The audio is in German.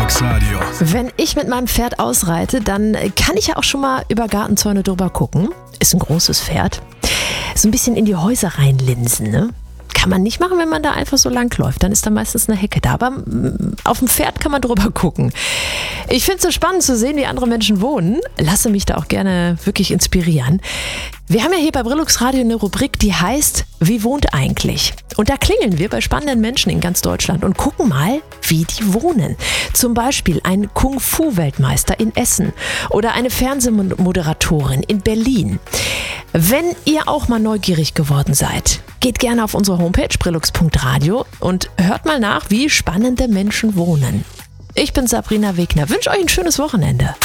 Brillux Radio. Wenn ich mit meinem Pferd ausreite, dann kann ich ja auch schon mal über Gartenzäune drüber gucken. Ist ein großes Pferd. So ein bisschen in die Häuser reinlinsen, ne? Kann man nicht machen, wenn man da einfach so lang läuft. Dann ist da meistens eine Hecke da. Aber auf dem Pferd kann man drüber gucken. Ich finde es so spannend zu sehen, wie andere Menschen wohnen. Lasse mich da auch gerne wirklich inspirieren. Wir haben ja hier bei Brillux Radio eine Rubrik, die heißt Wie wohnt eigentlich? Und da klingeln wir bei spannenden Menschen in ganz Deutschland und gucken mal, wie die wohnen. Zum Beispiel ein Kung-Fu-Weltmeister in Essen oder eine Fernsehmoderatorin in Berlin. Wenn ihr auch mal neugierig geworden seid, geht gerne auf unsere Homepage brillux.radio und hört mal nach, wie spannende Menschen wohnen. Ich bin Sabrina Wegner, wünsche euch ein schönes Wochenende.